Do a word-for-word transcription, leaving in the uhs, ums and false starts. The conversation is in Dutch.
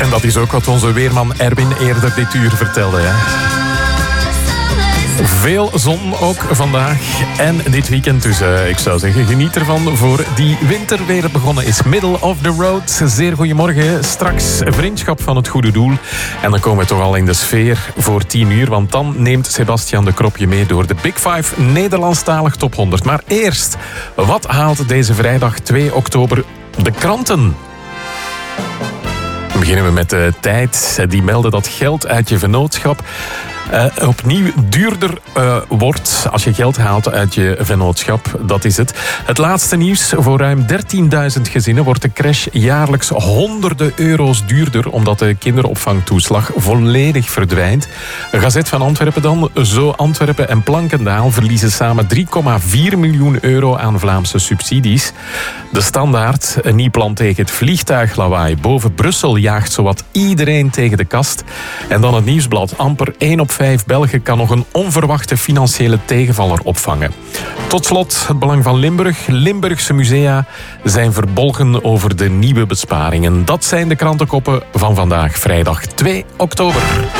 En dat is ook wat onze weerman Erwin eerder dit uur vertelde. Hè? Veel zon ook vandaag en dit weekend. Dus uh, ik zou zeggen, geniet ervan voor die winter weer begonnen is. Middle of the road. Zeer goedemorgen. Straks vriendschap van het goede doel. En dan komen we toch al in de sfeer voor tien uur. Want dan neemt Sebastian de Kropje mee door de Big Five Nederlandstalig Top honderd. Maar eerst, wat haalt deze vrijdag twee oktober de kranten? Dan beginnen we met de Tijd. Die melden dat geld uit je vennootschap Uh, opnieuw duurder uh, wordt als je geld haalt uit je vennootschap. Dat is het. Het laatste nieuws. Voor ruim dertienduizend gezinnen wordt de crash jaarlijks honderden euro's duurder, omdat de kinderopvangtoeslag volledig verdwijnt. Gazet van Antwerpen dan. Zo Antwerpen en Plankendaal verliezen samen drie komma vier miljoen euro aan Vlaamse subsidies. De Standaard. Een nieuw plan tegen het vliegtuiglawaai. Boven Brussel jaagt zowat iedereen tegen de kast. En dan het Nieuwsblad. Amper één op vijf Belgen kan nog een onverwachte financiële tegenvaller opvangen. Tot slot het belang van Limburg. Limburgse musea zijn verbolgen over de nieuwe besparingen. Dat zijn de krantenkoppen van vandaag, vrijdag twee oktober.